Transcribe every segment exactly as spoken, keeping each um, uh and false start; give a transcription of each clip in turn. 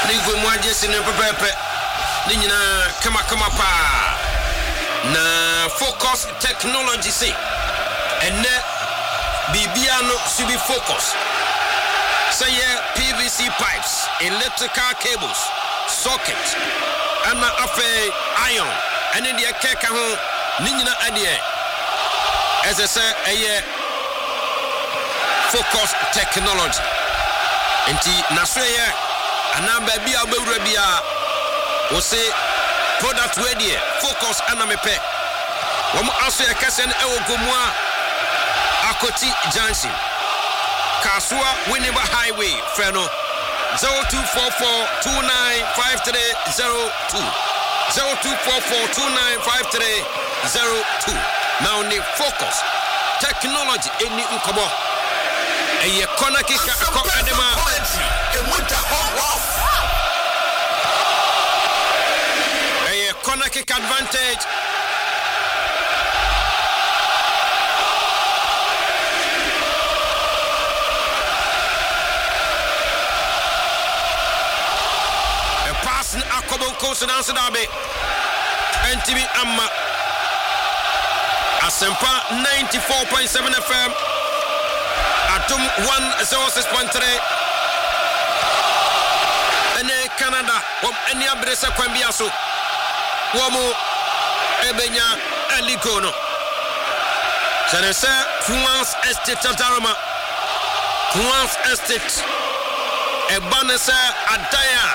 Nigo mwaje sine pepepe. Ninyina kama kama pa. Na Focus Technology say. Ene bibiano subi Focus. Say P V C pipes, electrical cables, sockets, and afe iron. And in the keka ho ninyina adie. As I say, a Focus Technology. Enti nasweye anamba bia bewura bia wo se product we die Focus anamepe wo mo aso e kase na ewo gomua Akoti Junction Kasua Winneba Highway freno zero two four four two nine five three zero two zero two four four two nine five three zero two. Now ni Focus Technology eni nkobo eye kona kika ko adema eye kona kika advantage a pass na akobo consonance dabe ntimi amma Asempa ninety-four point seven F M Atum one oh six point three Ene Canada Wom eni abrese kwambia so Womu Ebenya Elikono Senese Fuans Estate Tatarama Fuans Estate Ebanese Adaya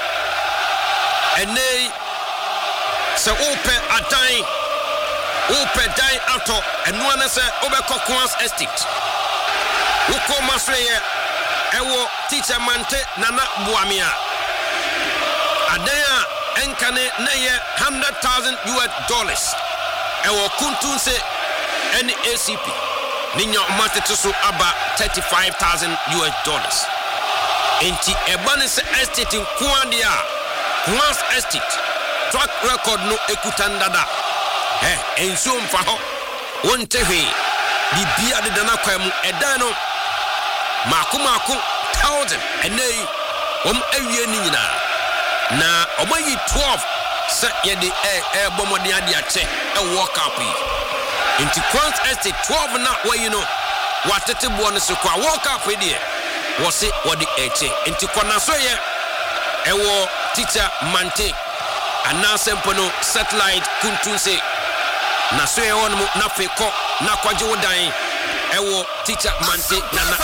Ene Se Ope Adai Ope Dai Ato Enwane se Obeko Fuans Estate Uko masweye ewo teacher mante nana buamia adaya enkane neye one hundred thousand U S dollars ewo kuntunse N A C P ninya matetuso aba thirty-five thousand U S dollars enti ebane se estate nkuandia Once estate track record no ekutandada eh enso mfa ho wontehe bibia de dana kwam edano Maku maku thousand and they um awie ni nyina na omayi twelve se ye de e bomode ade ache e work up yi inti Quant Estate twelve na wa you know watete bo no se kwa work up e de wo se wo de eche inti kwana so ye e wo teacher mante anasempo no satellite kuntunse na so ye won mu na fe ko na kwaje wodan ewo teacher mante nana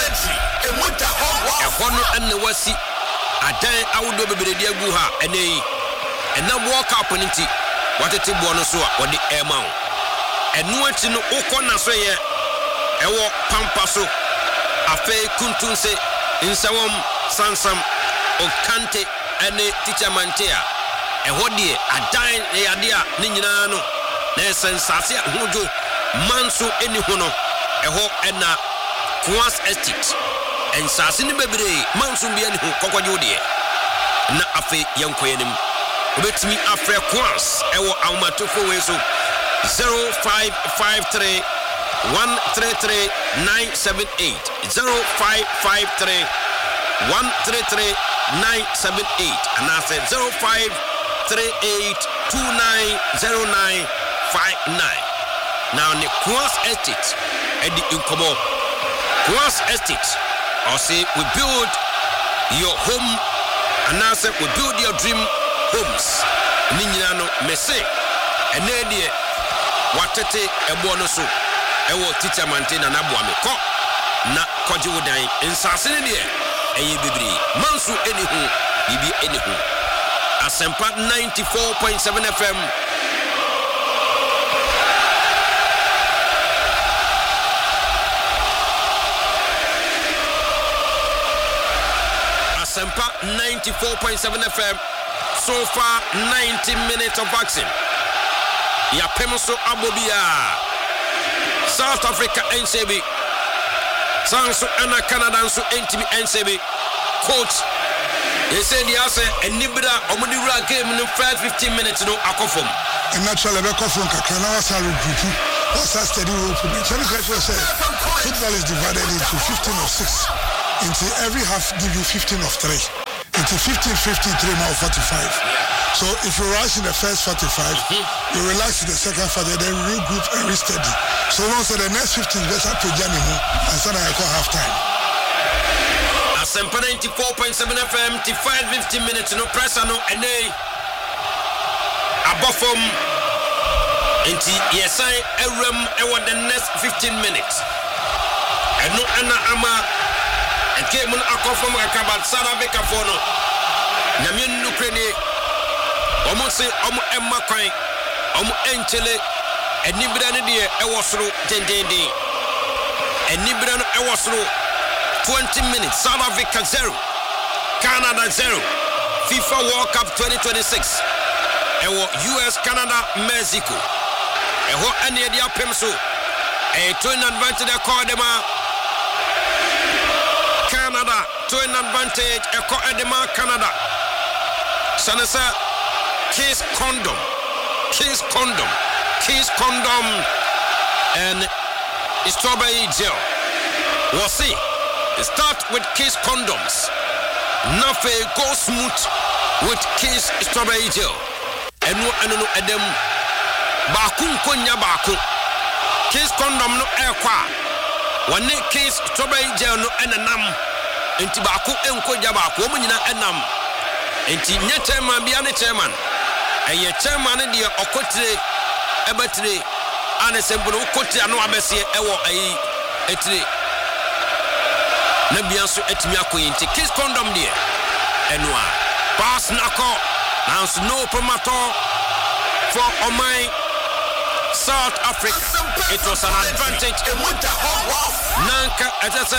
ehono enne wasi adan awdo beberedi agu ha enei enam walk up nti watete bo no so a wode ema wo enu ati no ukona so ye ewo pampa so afe kuntunse insawom sansam okante ene teacher mante a ehodie adan e yade a ne nyina no na sensase hojo manso eni hono eho ena Quant Estate en sase ni bebre manso bia ni ho kokwaje de na afi yankoyenim obetimi afre Quant ewo awmatofo we so zero five five three one three three nine seven eight zero five five three one three three nine seven eight and I said zero five three eight two nine zero nine five nine. Now the Quant Estate at the Incomo Quant Estate or say we build your home and I said we build your dream homes Ninyano Messe and then watete a bonuso ewo teacher maintain na boame ko na kwaje wodan insasene de eye bibiri mansu enihu bibi enihu Asempa ninety-four point seven F M Asempa ninety-four point seven F M. So far ninety minutes of action. Ya Pemoso Abobia South Africa N C B Sanso Anna Canada so N T B N C B coach they said yes and Nibra Omudura game in five fifteen minutes no akofom and naturally be akofom kakana wasa group wasa steady rope be tell you guys say football is divided into fifteen of six into every half give you fifteen of three it's a fifteen fifty-three now forty-five. So if you rush in the first forty-five, mm-hmm. you relax in the second forty-five, then regroup and restudy. So once the next fifteen, let's have to jam and so I call half time. Asempa ninety-four point seven F M, five fifteen minutes, no pressure, no, and they above from into yes, I am over the next fifteen minutes. And no, and ama and came on a call from a cabat, Saravika Fono, Namin Ukraine, almost say, Omo Emma Quine, Omo Enchele, and Nibran, I was through ten days, and Nibran, I was through. twenty minutes, South Africa zero, Canada zero, FIFA World Cup twenty twenty-six, and U S, Canada, Mexico, and what any of the Pimso, a twin advantage, a Cordema, Canada, twin advantage, a Cordema, Canada, Sanasa, Kiss Condom, Kiss Condom, Kiss Condom, and Strawberry Gel. We'll see. Start with Kiss Condoms. Nafe go smooth with Kiss Strawberry Gel. And no and no edem. Baku konya baku. Kiss Condom no ekwa. Wane Kiss Strawberry Gel no enanam. Enti baku enkoja baku. Omo nyina enam. Enti nye chairman bia ne chairman. Eye chairman ne de okotire ebatire. Ane sembo okotire ano abese ewo ayi etire. Nabianso etimi akoyenti Kiss Condom there enwa pass nako now no promoter for Omai South Africa. It was an advantage Nanka etasa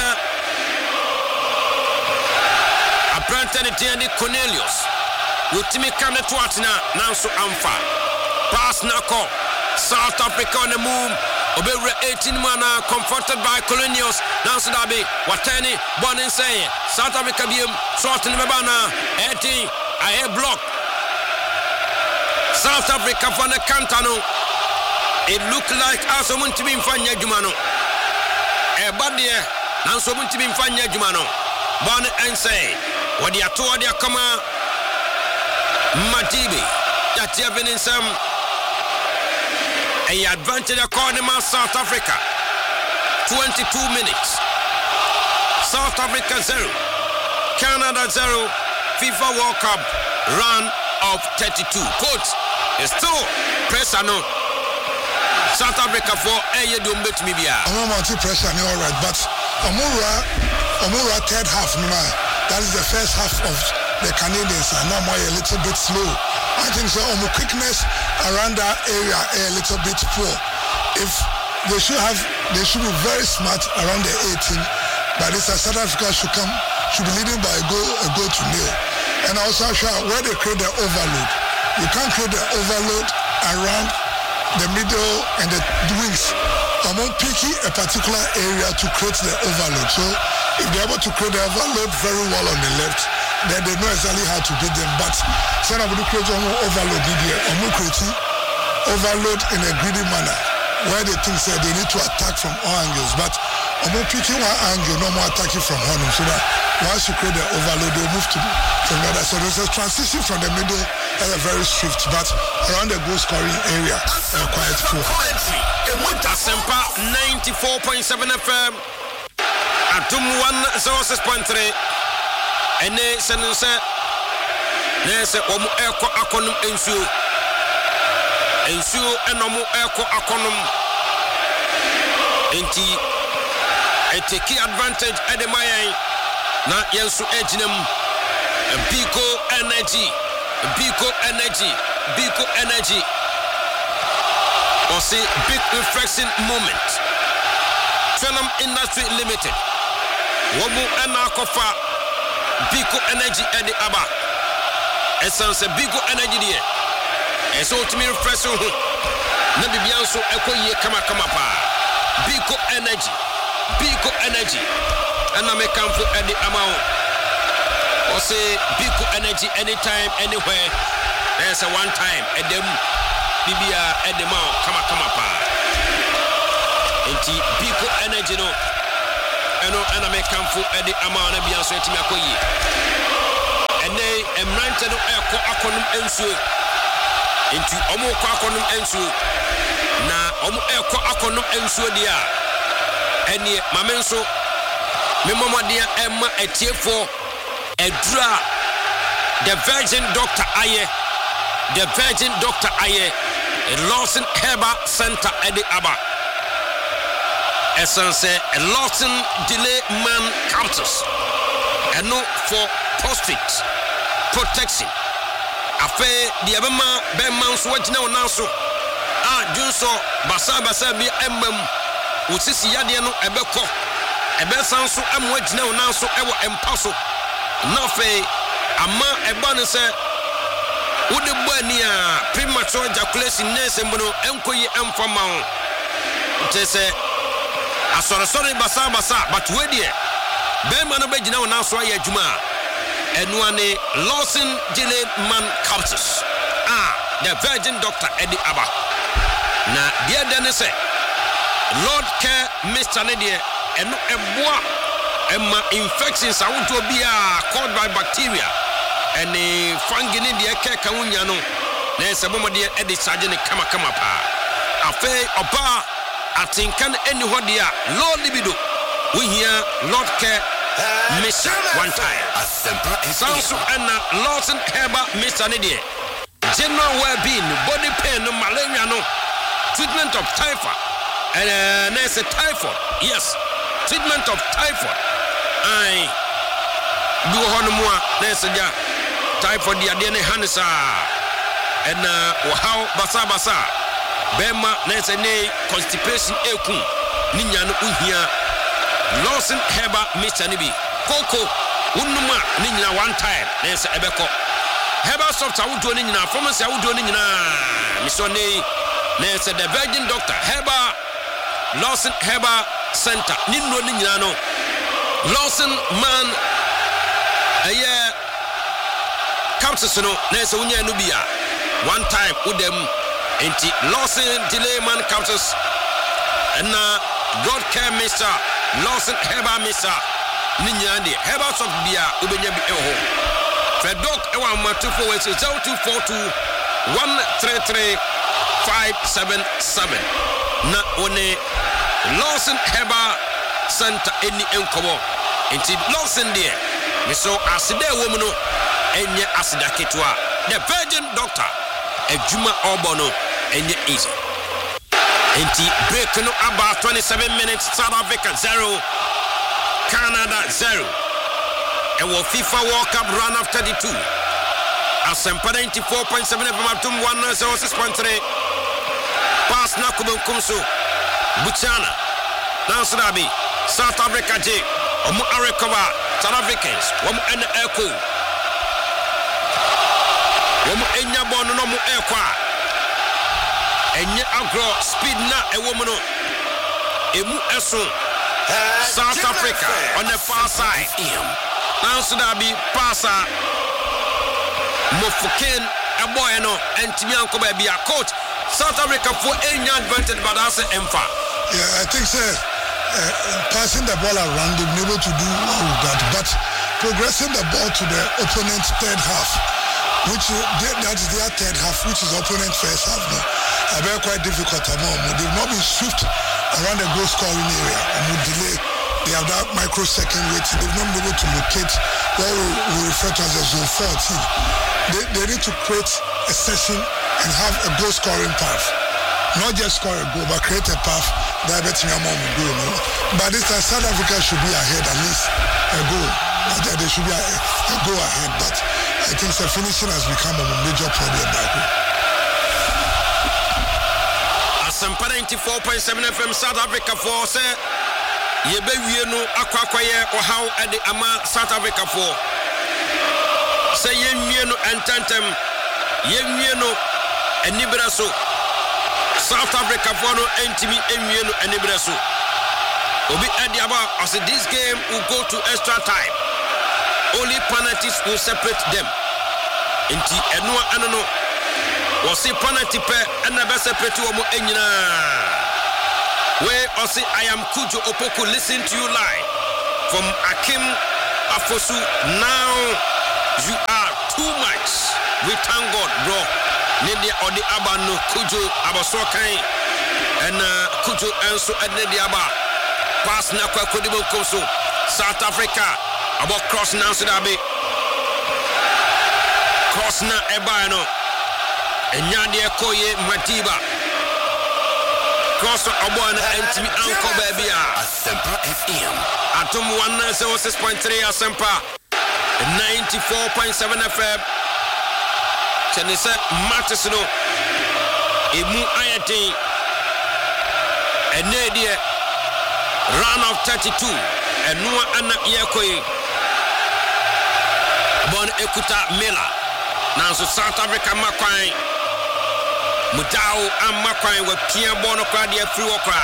Abrantani Tiani Cornelius Utimi Kane Twatina now so amfa pass nako South Africa on the move. Obere eighteen mana comforted by Colonials. Now so that be Watani born and say South Africa beam short in Mabana eighteen I have block South Africa for the Cantano. It looked like someone to be in Fanya Jumano. A bad dear, now someone to be in Fanya Jumano. Born and say what the Atua dia Kama Matibi that you have been in some. A advantage according to South Africa. twenty-two minutes. South Africa zero. Canada zero. FIFA World Cup run of thirty-two. Coach is still pressure no. South Africa for a year don't bet me bia. I'm not pressure no all right, but Omura Omura third half no. That is the first half of the Canadians are now a little bit slow. I think so. Um, quickness around that area a little bit poor. If they should have, they should be very smart around the eighteen. But this South Africa should come, should be leading by a goal, a goal to nil. And also sure where they create the overload. You can't create the overload around the middle and the wings. I'm on picking a particular area to create the overload. So if they're able to create the overload very well on the left, then they know exactly how to beat them. But some of the create overload here, or creating overload in a greedy manner, where they think say they need to attack from all angles. But I'm picking one angle, no more attacking from one. So that once you create the overload, they move to from the other. So there's a transition from the middle that's a very swift, but around the goal scoring area, uh, quite poor. Asempa ninety-four point seven F M, Atum one oh six point three. Ene sense nese omu eko akonum ensuo ensuo enomu eko akonum enti eteki advantage edemayan na yensu ejinem Biko energy Biko energy Biko energy or see big reflection moment Phenom Industry Limited womu enakofa Biko energy edi aba essence Biko energy die eso to me refresh ho na bibia nso ekoyie kama kama pa Biko energy Biko energy and I'm a camp edi amount or say Biko energy anytime anywhere there's a one time edem bibia edi mount kama kama pa enti Biko energy no eno ana me kamfo edi amana bia so etimi akoyi ene emrante no ekọ akonum ensuo enti omo kọ akonum ensuo na omo ekọ akonum ensuo dia enie mamenso memomadia emma etiefo edura the virgin doctor aye the virgin doctor aye Lawson Herbal Center edi aba essence Lawson delay man counters and no for prostate protection afe the abema be man so wagina wona so ah junso basa basa bi emmam wosisi yade no ebekọ ebesan so am wagina wona so ewo empa so na fe ama eba ne se wode bani a premature ejaculation nese mbono enkoyi emfama ho tese asore sore basa basa but we die be man no begina wona so aye adwuma enu ane Lawson Delay Man Counters ah the virgin doctor Eddie Abba na dia dene se Lord Care Mister Nedie enu eboa emma infections awuto bia caused by bacteria ene fungi ne dia keka wunya no na esebomode Eddie charge ne kama kama pa afi oba atinkan eni hode a Lord libido we hear Lord Care Miss one time Sansu and Lawson Herbal Mister Nedie general well-being body pain no malaria no treatment of typhoid and uh, nurse typhoid yes treatment of typhoid ai bi wo hono mo a nurse ja typhoid dia de ne hanisa and uh, how basa basa bema nurse ne constipation eku ni nya no uhia Lawson Herbal Mister Nibi Koko unuma ni nyina one time nurse ebeko Herbal soft awudo ni nyina pharmacy awudo ni nyina misone nurse the virgin doctor Herbal Lawson Herbal Center ni no ni nyina no Lawson man aye capsules no nurse unya no bia one time udem enti Lawson Delay Man capsules and uh, God Care Mister Lawson Herbal Mister ni nyina de Herbal soft bia ubenya bi eho Fredok ewa matufo we zero two four two one three three five seven seven na one Lawson Herbal Center eni enkobo enti Lawson de me so asida wo mu no enye asida ketwa the virgin doctor ejuma obono enye easy enti break no about twenty-seven minutes South Africa zero Canada zero and will FIFA World Cup run of thirty-two Asempa ninety-four point seven F M Atum one oh six point three pass na Kumso Buchana now Sudabi South Africa J Omu Arekoba South Africans Omu N Eko Omu Enya Bono no mu Ekwa Enye agro speed na e woman no emu eso South Africa on the far side now Sudabi passa Mofuken a boy no and Timianko baby a coach South Africa for any advantage but that's Emfa. Yeah, I think so. Uh, passing the ball around, they've been able to do all of that, but progressing the ball to the opponent's third half, which uh, they, that is their third half, which is opponent's first half. No, I very quite difficult. They've not been swift around the goal scoring area and would delay. They have that microsecond waiting. They've not been able to locate what we, we refer to as a zone fourteen. They, they need to create a session and have a goal scoring path. Not just score a goal, but create a path that betting among the goal. No? But this time, South Africa should be ahead at least a goal. They should be a, a goal ahead, but I think the finishing has become a major problem back home. Asempa ninety-four point seven F M South Africa for say yebe wie no akwakwaye ohaw ade ama South Africa for say yenwie no entantem yenwie no anibra so South Africa for no entimi enwie no anibra so obi ade aba as this game will go to extra time only penalties will separate them enti eno ano no wasi penalty pe na be separate wo mo enyina where I say I am Kujo Opoku listen to you live from Akim Afosu. Now you are two we thank God bro Nidia Odi Aba no Kujo Abasokai and uh, Kujo Enso Ednedi Aba pass na kwa Kodibo Koso South Africa about cross na Sudabe cross na Eba no Enyade Koye Matiba cross Abona Entimi Anko Baby Asempa F M Atom one oh six point three Asempa ninety-four point seven F M Chenisa Matisno Emu Ayatin Enedia round of thirty-two and Noah Anna Yakoi Bon Ekuta Mela now so South Africa Makwai Mudao and Makwai with Pia Bono Kradia Fruokra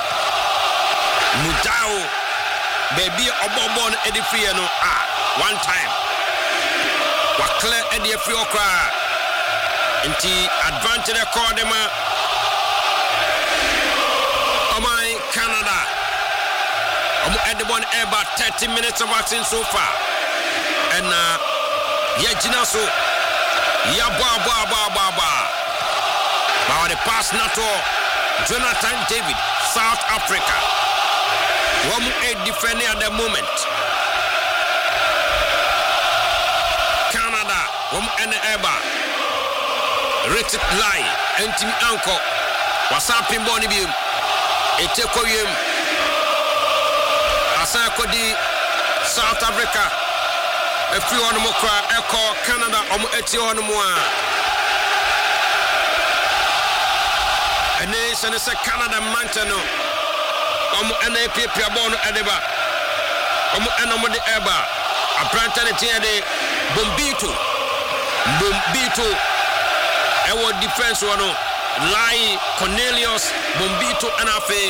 Mudao Baby Obobon Edifiano ah one time Wakle Edifiokra Inti advantage accordema Omai Canada Omo Edibon about thirty minutes of action so far and uh Yajina so Ya ba ba ba ba ba But the pass nato Jonathan David South Africa One a defender at the moment Canada One and Eba Richard Lai, Antimi Anko, Wasapin Bonibium, Etekoyum, Asakodi, South Africa, a few on Mokra, Echo, Canada, Omo Etio Moa. A nation is a Canada Mantano, Omo N A P Piabono Edeba, Omo Enomo de Eba, a plantanity de Bombito, Bombito. Ewo defense wano Lai Cornelius Bombito Anafe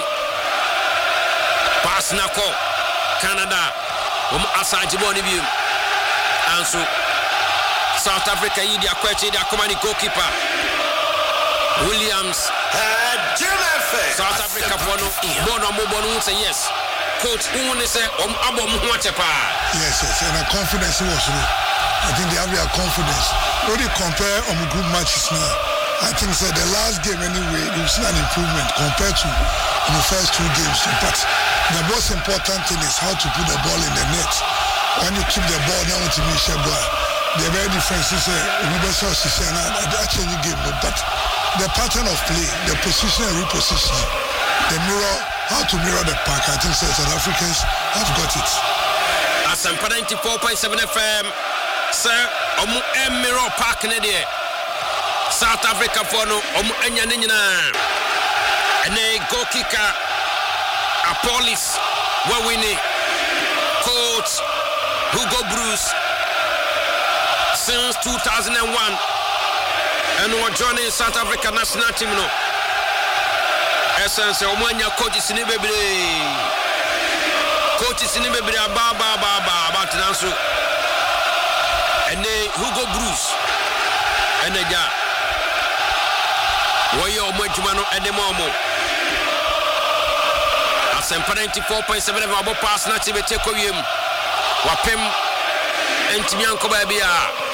pass nako Canada um asaji boni bi anso South Africa yidi akwache di akomani goalkeeper Williams South Africa bono bono mo bono say yes coach who say um abo mo ho achepa yes yes and a confidence was real. I think they have their confidence. When you compare on um, group matches now, I think so the last game anyway, you've seen an improvement compared to um, the first two games. But the most important thing is how to put the ball in the net. When you keep the ball down to Michel Bois, they're very different. It's actually a game, but the pattern of play, the position and repositioning, the mirror, how to mirror the pack, I think so South Africans have got it. Asampa ninety-four point seven F M. Sir, omu emiro park ne de South Africa for no omu enya ne nyina ene goal kicker Apolis we winning coach Hugo Bruce since two thousand one and we joining South Africa national team no essence omu enya coach sini bebre coach sini bebre ba ba ba ba about nanso and Hugo Bruce and the guy Wayo Mojumano and the Momo Asempa ninety-four point seven Abo pass na Tibete Koyum Wapem and Timianko Babia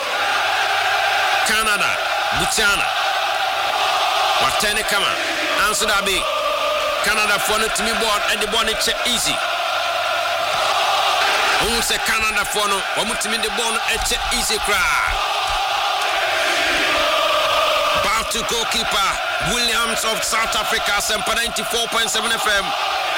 Canada Buchana Watene Kama Answer Dabi Canada for the Timi board and the bonnet check easy. Who say Canada for no? One to the ball at easy cry. Back to goalkeeper Williams of South Africa, Semper ninety-four point seven F M.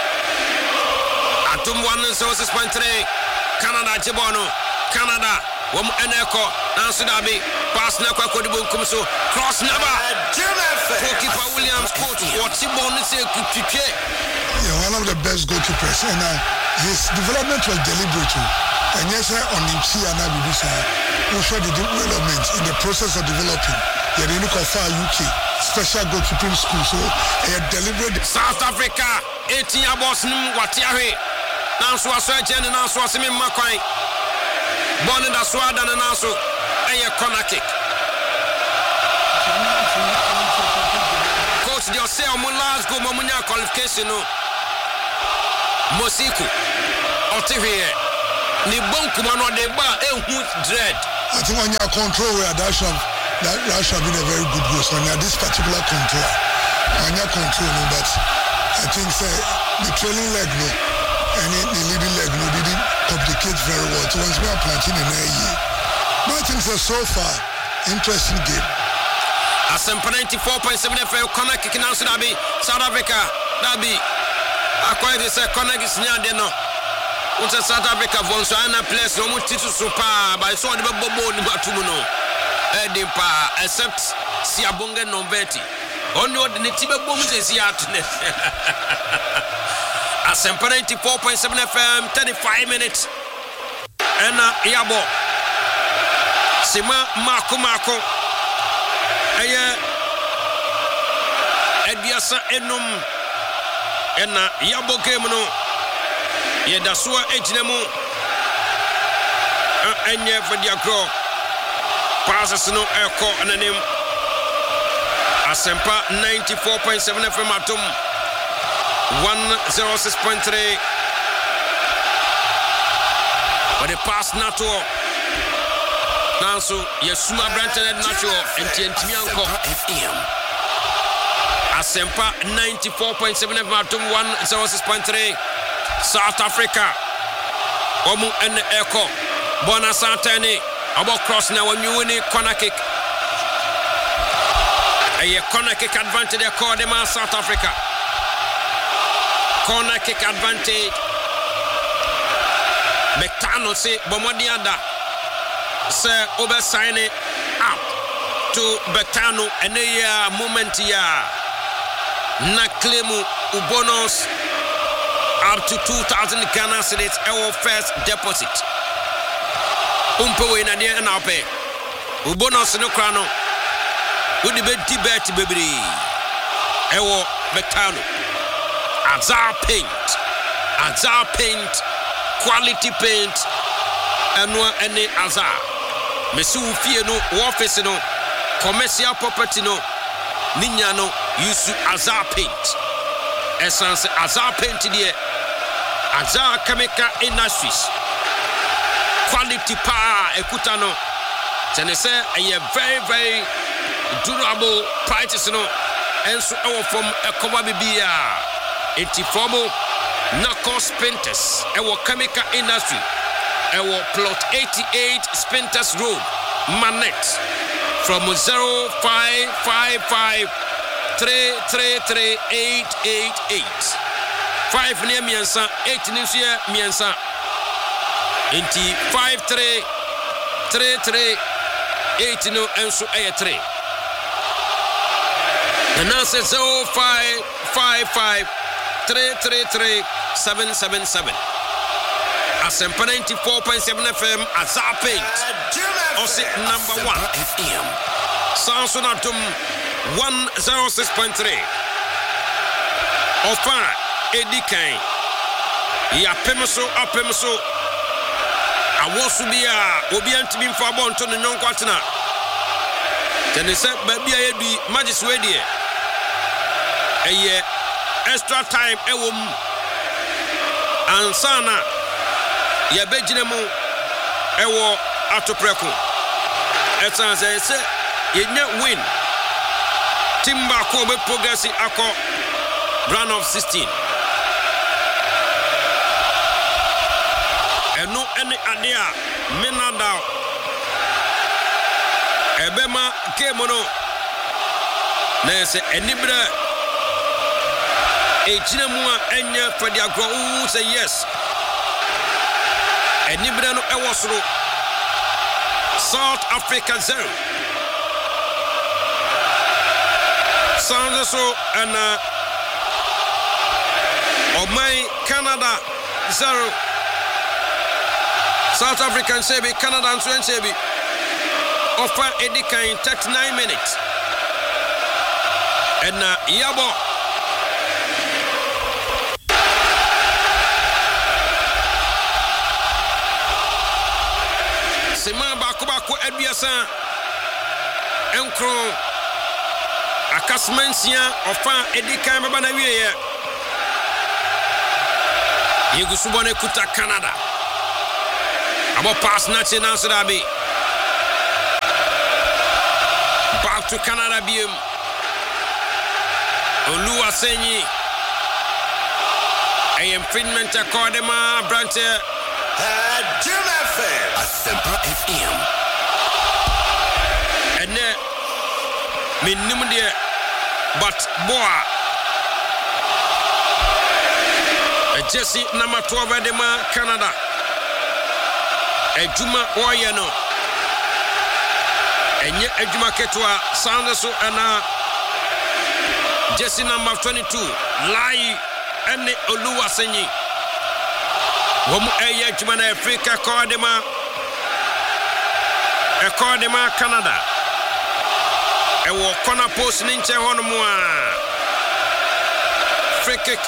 Atum one oh six point three. Canada Jibono, Canada. One Eneko, Nansudabi, pass Nako Kodibu Kumso, cross never. Goalkeeper Williams, coach, what Jibono say could yeah, one of the best goalkeepers, and uh, his development was deliberate. And yes, on the Chi and Abibisa, who showed the development in the process of developing. The Unico Far U K special goalkeeping school, so a deliberate. South Africa, eighteen aboss nim watiahe. Now so a surgeon and now so a semi Makwai. Born in the Swada and now so a corner kick. Coach, you say, I'm last go Mamunia qualification. Mosiku, Otivie, Nibonkumano de Ba, a dread. I think when you control where that shop, that, that should have been a very good goal. So now this particular control, on your control, no, but I think say the trailing leg, no, and the leading leg, no, didn't complicate very well. So once we are planting in a year, but I think so, so far, interesting game. Asempa ninety-four point seven F M corner kicking out Dabi South Africa Dabi acquired this corner is near the no. What's a South Africa von so ana place no titu super by so the bobo ni batumu no. Eddie pa except Siabonga Nombeti. Only the Tiba Boom is yet. Asempa ninety-four point seven F M thirty-five minutes. And Yabo Sima Marco Marco. Aya Ediasa enum ena Yabo game no Yedasua ejinemu enye for dia grow passes no eko ananim Asempa ninety-four point seven F M atom one oh six point three but the pass nato now so Yesuma Branton natural and Tientimianko F M Asempa ninety-four point seven F M atom one oh six point three South Africa Omu and Echo Bona Santani about cross now when you win a corner kick a corner kick advantage they call them on South Africa corner kick advantage Betano say Bomodianda say over sign it up to Betano and a moment ya Naklemu Ubonos up to two thousand Ghana cedis our first deposit Umpo in a near and up Ubonos no crano would be bet baby Ewo Betano Azar paint Azar paint quality paint and no any Azar Mesu Fie no office no commercial property no Ninya no use Azar paint essence Azar paint there Azar Chemical Industries quality power ekutano tene say a very very durable prices no enso our from ekoba bibia enti formo Nako Spinters our chemical industry our plot eighty-eight Spinters Road Manet from zero five five five three three three eight eight eight five near miensa eight near miensa Inti five three three three eight no enso aye three and now say zero five five five three three three seven seven seven Asempa ninety-four point seven F M Azar Paint Osi number one F M Samson Atom one oh six point three Ofa Edikan Ya Pemso Apemso Awosubia Obi antimi mfa bonto no nyonko atena Tene se baby ayedu magiswedi eye extra time ewom ansana ya begine mu ewo atopreko etan se se yenya win timba ko be progress akọ round of sixteen eno ene adea menada ebema game no na se enibra ejina mu a enya fadi agro u say yes enibra no ewosoro South Africa zero sounds so and uh, oh my Canada zero South African Sebi Canada and Swen Sebi offer Edika in thirty-nine minutes and uh, Yabo Sema Bakubako Edbiasa Enkro Akasmansia offer Edika Mabanawie Yegusubone Kuta Canada Abo pass nache Nansarabi back to Canada Bium. Oluwaseyi. I am Friedman Takordema Brante. Jim F M. Asempa F M. And then, me numde, but boy. Jesse number twelve at the man, Canada. A Juma Oyano. And yet a Juma Ketua, Sanders and Jesse number twenty-two, Lai and Oluwaseyi. Womu Aya Jumana Africa, Cordema, a Cordema, Canada. A walk corner post Ninja Honomua. Free kick.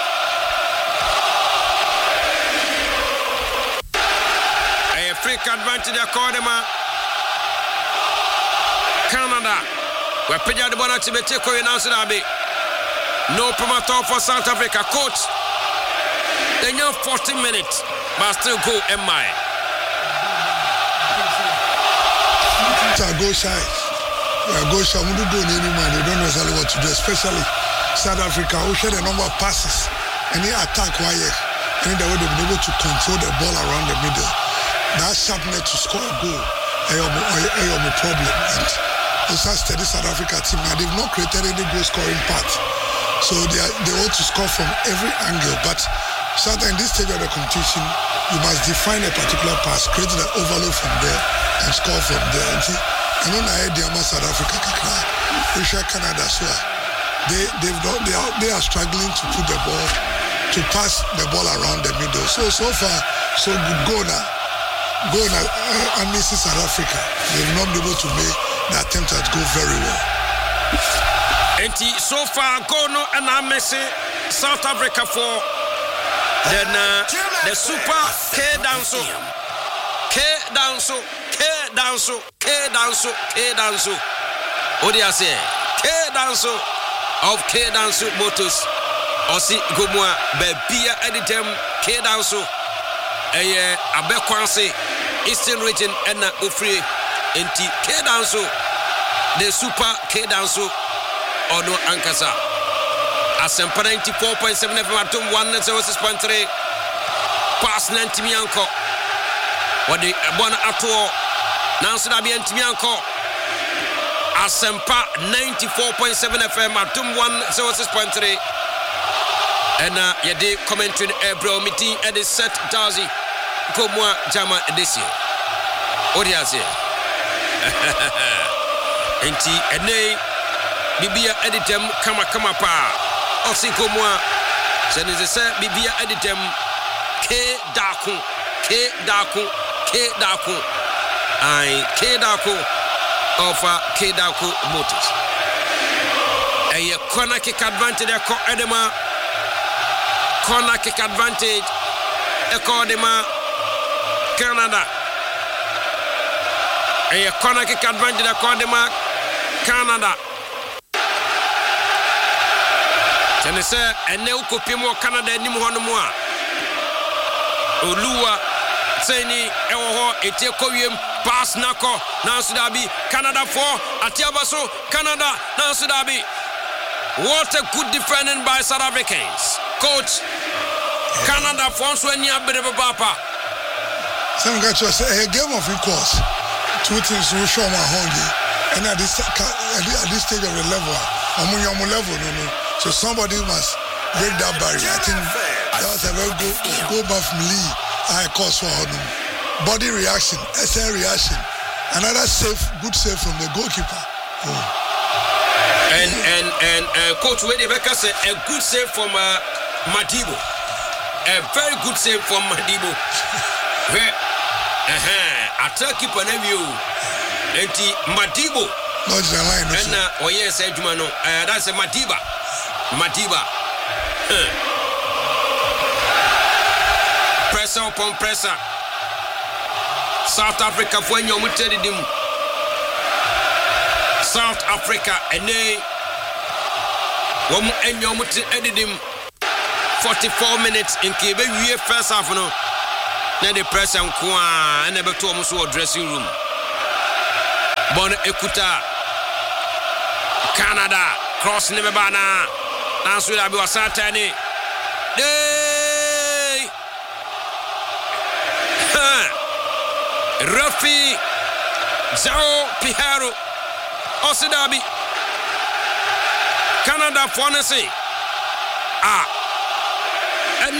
Africa advantage Cordema. Canada. We're paying the ball to be taken in Amsterdam. No promoter for South Africa. Coach. They know forty minutes, but still go M I. Go shy. Go shy. We don't do any man. They don't know exactly what to do, especially South Africa. We share the number of passes. Any attack wire. Any the way they've been able to control the ball around the middle. That sharpness to score a goal is a problem. And it's a steady South Africa team. Now they've not created any goal scoring part. So they are, they want to score from every angle. But sometimes in this stage of the competition, you must define a particular pass, create the overload from there, and score from there. And then I heard the South Africa, Russia, Canada, so they they've not, they are they are struggling to put the ball, to pass the ball around the middle. So so far, so good goal now. Go and uh, and miss South Africa. They've not been able to make the attempt at go very well. And so far, go no and I miss South Africa for then uh, the super K danso, K danso, K danso, K danso, K danso. What do you say? K danso of K danso motors. Osi gomwa bebia editem K danso. Eye abekwanse Eastern region and ofri enti K danso the super K danso ono ankasa Asempa ninety-four point seven F M atom one oh six point three pass ninety mianko wadi bona ato nanso da bi ntimi anko Asempa ninety-four point seven F M atom one oh six point three and uh, yede commentary ebro meeting at the set Dazi Komwa Jama this year. Odiase. Enti ene bibia editem kama kama pa. Osi komwa senize se bibia editem K daku K daku K daku ai K daku of uh, K daku motors. Eye corner kick advantage e ko edema corner kick advantage e ko edema Canada. A corner kick advantage of Canada. Tennessee and now Copimo Canada and Nimuanua. Olua Seni Eho Etiokoyum pass Nako Nansudabi Canada four Atiabaso Canada Nansudabi. What a good defending by South Africans. Coach Canada Fonso and Yabba Papa. Some guys say a game of equals. Two things will show my hungry. And at this at this stage of the level, I'm on your level, no, no. So somebody must break that barrier. I think that was a very good go back from Lee. I cause for him. Body reaction, S N reaction. Another safe, good save from the goalkeeper. Oh. And and and uh, Coach Wade Becker said a good save from uh, Madibo. A very good save from Madibo. Uh-huh. Attack keeper nephew. Enti Madibo. Not the line. And uh, oh yes, Edmano. Uh, that's a Madiba. Madiba. Huh. Pressure upon pressure. South Africa for your mutedim. South Africa and they one and your mut edidim. Forty-four minutes in Kibe we first half no. Now the press and kwa and never to almost dressing room. Bon Ekuta Canada cross ne bana na so da bi wasata ni dey Rafi Zao Piharo Osidabi Canada Fonesi ah and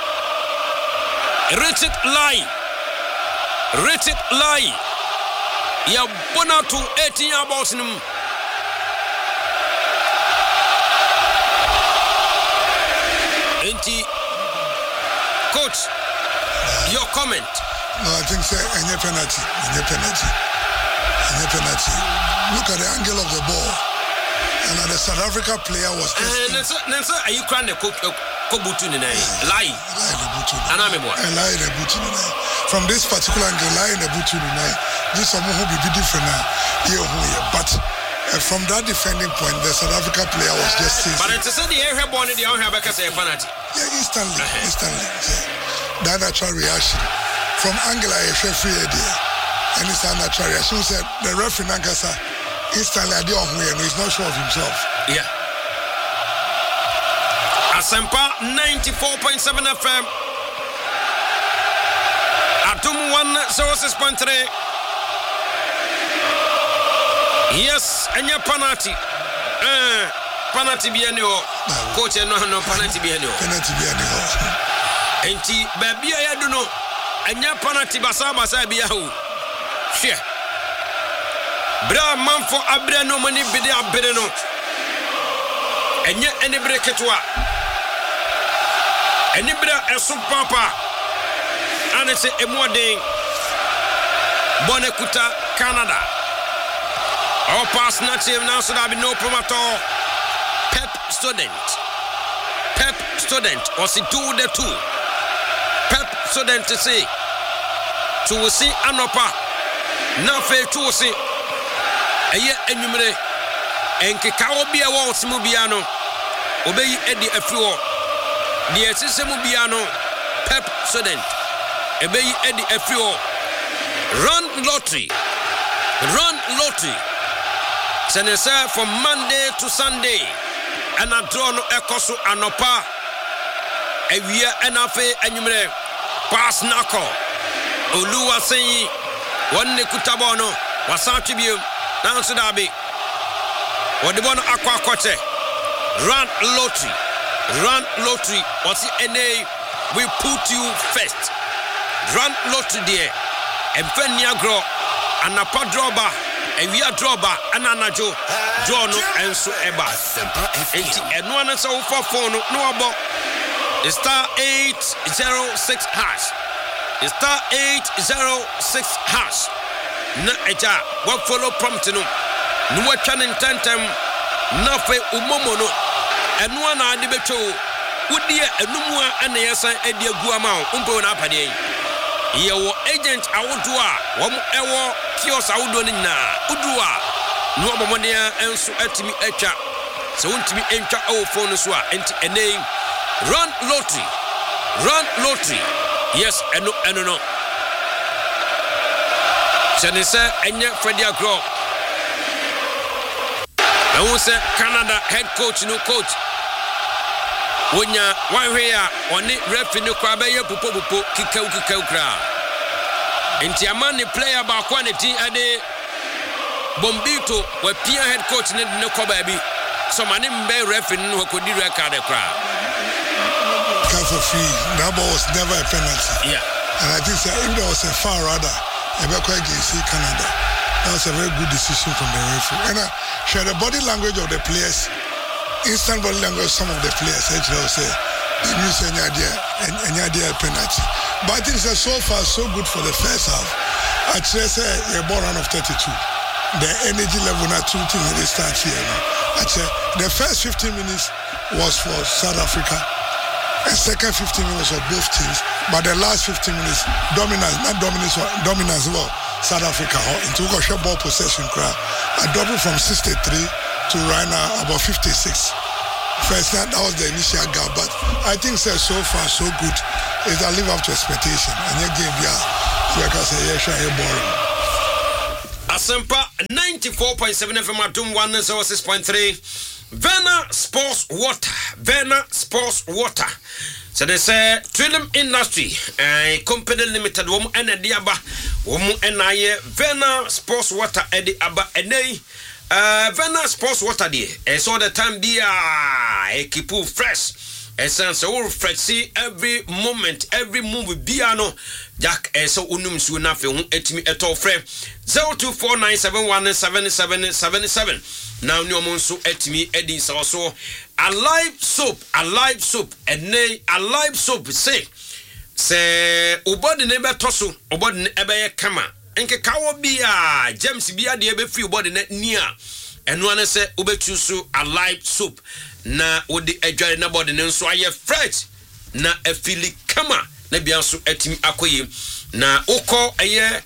Richard Lai Richard Lai ya bona to eighteen about him Enti coach your comment. No, I think say any penalty, any penalty, any penalty. Look at the angle of the ball, and the South Africa player was. And so, so are you crying the coach? Kobutu ni nai, lie, lie the butu. Aname boy. Lie the butu ni nai. From this particular angle, lie the butu ni nai. This one will be different now. Here, here, but. Uh, from that defending point, the South Africa player was just seizing. But it's a the air born in the own have a penalty. Yeah, instantly, uh-huh. instantly. Yeah. That natural reaction from Angela, a free idea, and it's a natural reaction. Said the referee Nankasa instantly I don't know he's not sure of himself. Yeah. Asempa ninety-four point seven F M. Atum one zero six point three. Yes, and your penalty. Uh, penalty be any coach and no no penalty be any penalty be any enti baby I do know and your penalty basa basa be a who share bra man for abra no money be there abere no and yet any break it wa any bra a soup papa and it's a more day Bonekuta Canada. Our pass not him now, so there be no problem at all. Pep student. Pep student. Or see two the two. Pep student to say. To see Anopa. Now fail to see. A year enumere. And Kikao be a wall Simubiano. Obey Eddie Afro. The Simubiano. Pep student. Obey Eddie Afro. Run lottery. Run lottery. Senesa from Monday to Sunday. And I draw no ekosu anopa. A year and a fe enumere. Pass nako. Oluwa seyi. One ne kutabono. Wasan tribune. Nansu dabi. Wadibono aqua kote. Run lottery. Run lottery. What's it N A? We put you first. Run lottery there. And Fenya grow. Anapa drawba. And we are drawba. And anajo. Draw no and so eba. And one is over phone. No about. The star eight zero six hash. The star eight zero six hash. Na eja. What follow prompting. No what can intentem. Nafe umomono. And one I debeto. Would dear a numua and the yes and the guamau. Umpo na pade. Your agent Awudua, one ewo kios Awudonina, Udua, no Monia and so at me echa. So won't be enter our phone as well, and a name. Run lottery, run lottery. Yes, and no, and no. Senesa and yet Freddie Agro. I won't say Canada head coach, no coach. When ya one way on it, ref in the Quabaya Pupo Kikau Kikau crowd. And Tiamani player about quantity at the Bombito, where Pia head coach in the Kobabi. So my name be ref in who could direct the crowd. Because of free, that ball was never a penalty. Yeah. And I think if there was a foul rather, Ebekwe against Canada. That was a very good decision from the referee. And I share the body language of the players. Instant body language, some of the players actually will say they use any idea, any idea penalty. But I think it's so far so good for the first half. Actually, say a ball run of thirty-two. The energy level not two things they start here. Actually, the first fifteen minutes was for South Africa, and second fifteen minutes of both teams. But the last fifteen minutes, dominance, not dominance, dominance well. South Africa into a ball possession crowd. A double from sixty-three. To right now about fifty-six. First that, that was the initial gap, but I think so, so far so good. Is I live up to expectation. And you give ya like I say, yeah, sure, boring. Asempa ninety-four point seven F M Adum one oh six point three. Vena Sports Water. Vena Sports Water. So they say Trillium Industry uh, Company Limited womu ene diaba womu enaye Vena Sports Water edi aba enei uh, Vena Sports Water di e so the time dia e keep fresh e sense all fresh see every moment every move bia no Jack e so unum su na fe hu etimi eto frɛ zero two four nine seven one seven seven seven seven. Now new monso etimi edi so so alive soap alive soap ene alive soap say say obodi ne beto so obodi ne ebe kama enke kawo bia James bia de ebe fi obodi ne nia eno ane say obetu so alive soap na odi adware na body ne nso aye fresh na afili kama na bia so etimi akoye na ukọ eye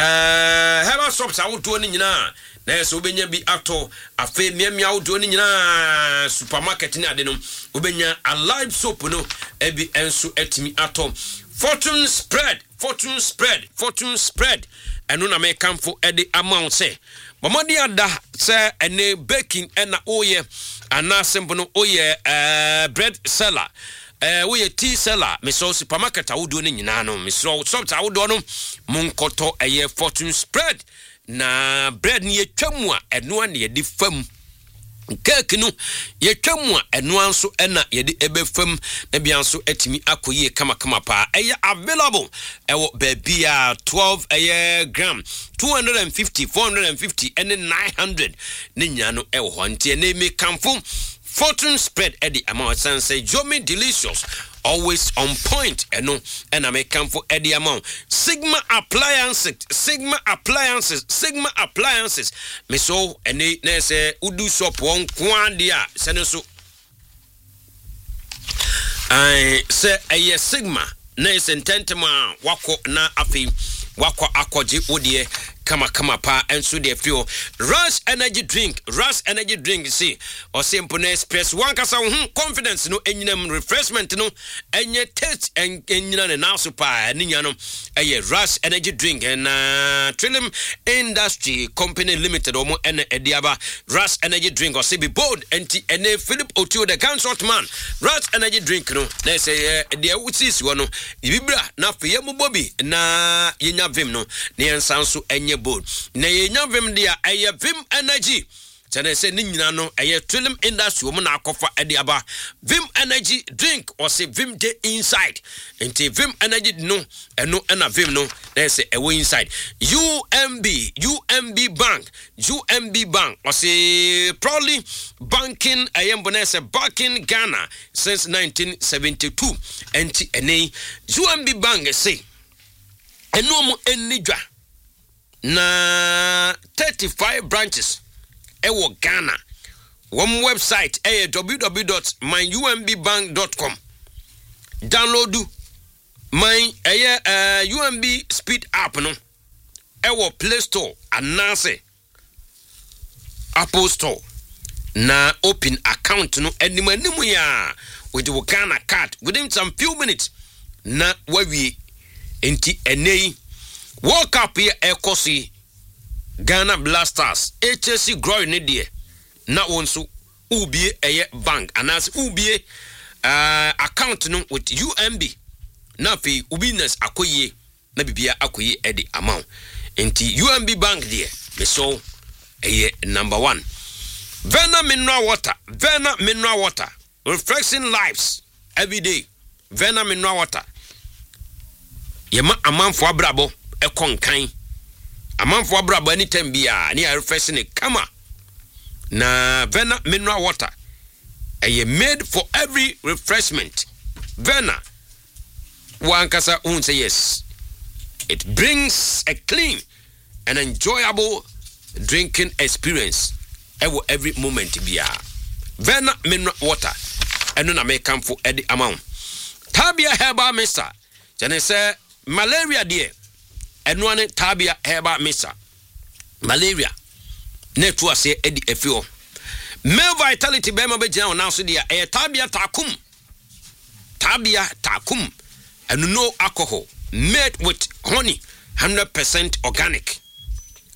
eh heba soap sa wodo ni nyina na yeso obenya bi ato afa miamia wodo ni nyina supermarket ni ade no obenya alive soap no ebi enso etimi ato fortune spread fortune spread fortune spread eno na me kamfo ede amount say bomodi ada say ene baking ena oye anasembo no oye uh, bread seller eh uh, we tea seller me so supermarket awodo ni nyina no me so shop awodo no monkoto eye fortune spread na bread ni etwamu a eno na ye di fam cake no ye twamu a eno anso ena ye di ebe fam na bia anso atimi akoye kama kama pa eye available ewo babia twelve eye gram two hundred fifty four hundred fifty and nine hundred ne nya no ewo ho ntie na me kamfo fortune spread Eddie amount sense Jomi delicious always on point eno and I make come for Eddie amount Sigma appliances Sigma appliances Sigma appliances me so ene na say udu shop won kwandia sene so I say a Sigma na is intentema wako na afi wako akoji odie kama kama pa enso de feel Rush energy drink Rush energy drink see or simple express one kasa hu confidence no enyinam refreshment no enye taste enyina na now super eninya no eye Rush energy drink and uh, Trillium Industry Company Limited omo ene ediaba Rush energy drink or say be bold enti ene Philip Otuo the consort man Rush energy drink no na say de wutis wo no bibra na fe yemu bobi na yenya vim no ne ensanso enye bold na yenya vim dia eye vim energy tene se ni nyina no eye Trillium Industry wo na akofa ediaba vim energy drink or say vim de inside enti vim energy no eno na vim no na say ewe inside U M B U M B bank U M B bank or say probably banking ayembo na say back in Ghana since nineteen seventy-two enti ene U M B bank say eno mo enidwa na thirty-five branches ewo Ghana one website eh w w w dot my u m b bank dot com download my eh uh, U M B speed app no ewo Play Store anase Apple Store na open account no animu animu ya with the Ghana card within some few minutes na wawie enti enei World Cup here ekosi Ghana Blasters H S C Glory ne die na wonso ubie eye bank anas ubie uh, account no with U M B na fi ubiness akoye na bibia akoye edi amount enti U M B bank die me so eye number one Vena mineral water Vena mineral water refreshing lives every day Vena mineral water yema amanfo abrabo ekonkan amanfo abrabo anytime bia ni refreshing it kama na Vena mineral water are made for every refreshment Vena one kasa un say yes it brings a clean and enjoyable drinking experience every moment bia Vena mineral water eno na make come for any amount Tabia Herbal Mixture jane say malaria dear eno ane Tabia Herbal Mixture malaria netu ase edi efio male vitality bema be jana now so dia e Tabia takum Tabia takum and no alcohol made with honey one hundred percent organic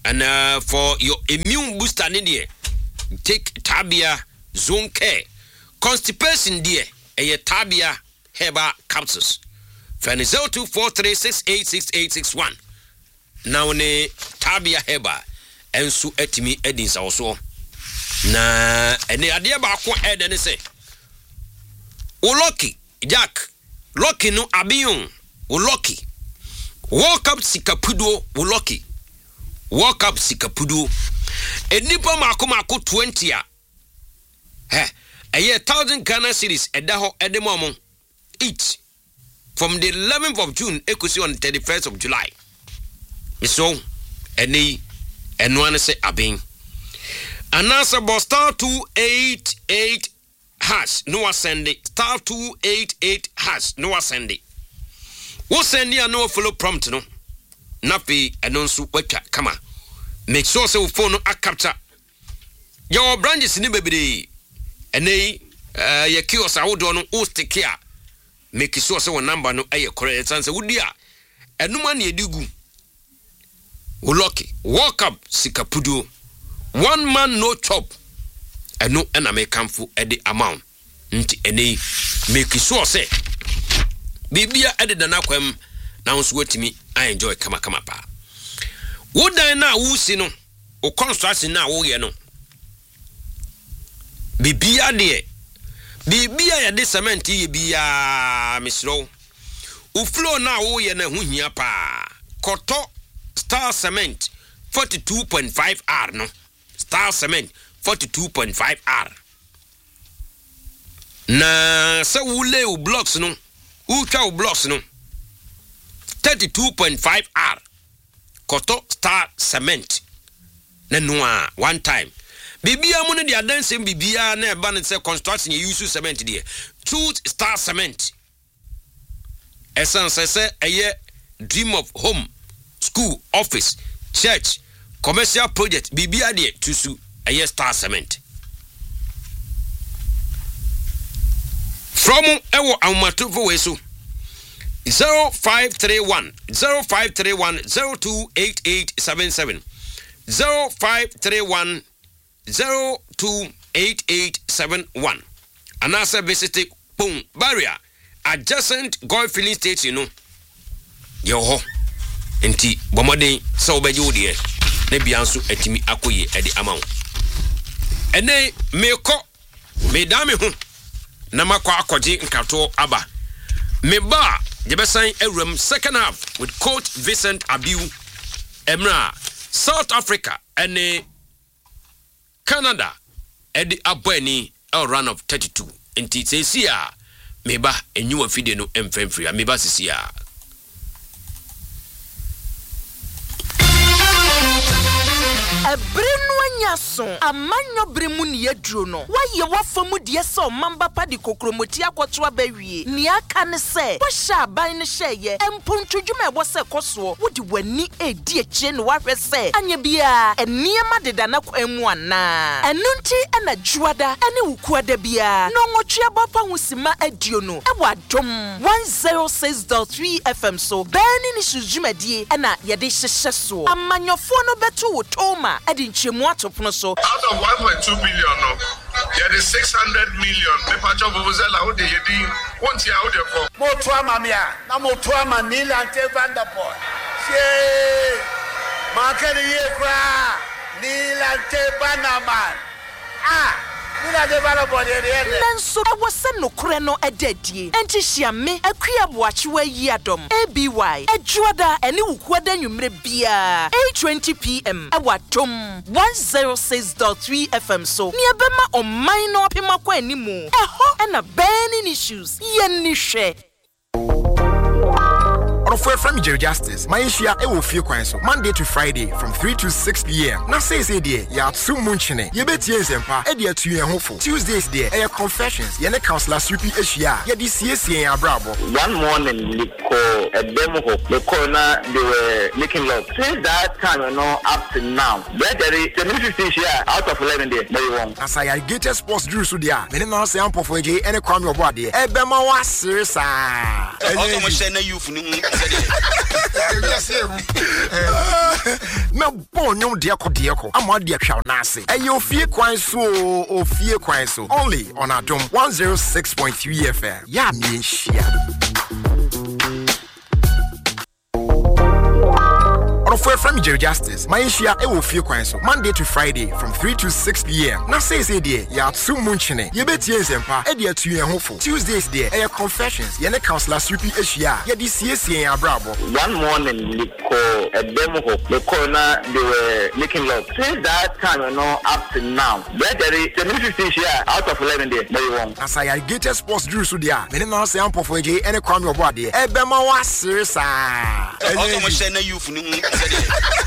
And uh, for your immune booster, Nidia, take Tabia Zone Care. Constipation, dear, a Tabia Heba capsules. Fanny zero two four three six eight six eight six one. Now, ne Tabia Heba, and so etimi edins also. Na, and the idea about what Ed and say. Uloki, Jack, Loki no Abion, Uloki. Walk up Sikapudo, Uloki. Walk up Sikapudu. A nipa mako mako twenty ya. He, a year thousand Ghana cities at daho at the moment. Each from the eleventh of June, ekusi on the thirty-first of July. So, any and one say abing. And answer about star two eight eight hash no send it. Star two eight eight hash no send it. What send you no follow prompt no? Napi and non su weka kama. Make sure say phone no a capture. Your branches ni baby. And they uh your kiosk I would no o stick here. Make sure say one number no aye correct answer would dia. And no man ye do go. Uloki walk up Sikapudu. One man no chop. And no and I may come for at the amount. Nti ene make sure say Bibia added an aquam now sweat me. I enjoy kama kama pa. Would I now woo no or construction now oh ye no. Bibia de Bibia ya de cement ye bia Miss Low. U flow now oh ye na hunya pa. Koto Star Cement forty-two point five R no. Star Cement forty-two point five R. Na se wule u blocks no. Uka u blocks no. thirty-two point five R. Koto Star Cement. Nenwa one time. Bibia mo ne dia dance bibia na eba ne se construction ye use cement there. Truth Star Cement. Essence say eye dream of home, school, office, church, commercial project bibia there to su eye Star Cement. From ewo amatovo weso zero five three one zero five three one zero two eight eight seven seven zero five three one zero two eight eight seven one. Anasa visit Pong Barrier adjacent Goy filling station no. Yo ho. Enti bomode so beju de na bianso atimi akoye e de amount. Ene meko me dame ho na makwa akoje nkato aba. Me ba Jebesan Erum second half with coach Vincent Abiu Emra South Africa and Canada at the Abweni a run of thirty-two. And it says here, meba a new fide no emfemfree, meba sisia. A brimwanya son, a manyo brimunia druno. Why you wa famu dear so mamba padi kokromotia kwatwa bewie. Nia can say, Pasha by the share, and puntujume was a coswo. Would you when a dear chin what say? And ye be a near madidanaku m one na. And nunti and a juada, and uquada bia. No more chiabapa usima ediono. Ewa dom one zero six dot three F M so. Burning issues di and a yadisha so. A manyofono betu toma. Out of one point two billion, no, there is six hundred million. The patch of Vuvuzela, how they did one year out there for Motuama Mia, Namotuama Nila and Vanderpool. Say, Market Yekra, Nila and Banaman. Ah. Then so I was no creno a dead ye, and Tishia me a queer watch where ye adom, A B Y, a juada, and you quaden you may be a eight twenty p m. A watum one zero six dot three F M so near Bema or minor Pimakwa anymore. A hot and a burning issues, Yenishe. For from Jerry Justice, my issue I will feel so Monday to Friday from three to six p m. Now says a day, ya two munchine, you bet yes and pa, a dear to your hopeful. Tuesdays there, air confessions, yana counselor Supi Asia, ya this yes, ya bravo. One morning, they call a demo of the corner, they were making love. Since that time, you know, up to now, that there is seven fifty share out of eleven days, very wrong. As I get a sports drew so there, then I'll say, I'm for J and a crime your body. A bema was serious. I don't know youth. Na bon nyom de ko de ko ama de atwa na ase eye ofie kwan so ofie kwan so only on Adom one oh six point three F M ya mi nhia. For from Jerry Justice, my share e wo fie kwan so Monday to Friday from three to six p.m. Na say say there ya two munchine ye betie nsempa e de atu yen hofo Tuesdays there e confessions ye ne counselor supi ehia ye de siesie abrabo. One morning we call a demo ho the corner they were making love since that time you know up to now that there is seven fifty share out of eleven there very wrong as I get sports drew so there me no say ampo for je any kwame obo ade e be ma wa sere sa also mo share na youth ni